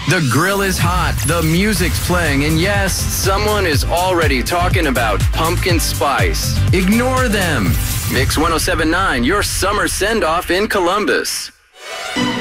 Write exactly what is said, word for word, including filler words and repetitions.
The grill is hot, the music's playing, and yes, someone is already talking about pumpkin spice. Ignore them. Mix one oh seven point nine, your summer send-off in Columbus.